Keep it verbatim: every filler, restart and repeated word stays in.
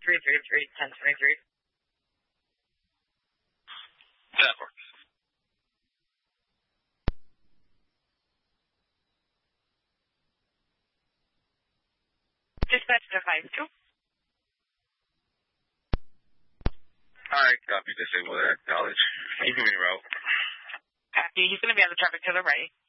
three three three, ten twenty-three. That works. Dispatch to five two. Alright, copy. Disable that. Acknowledge. You can reroute. Copy. He's going to be on the traffic to the right.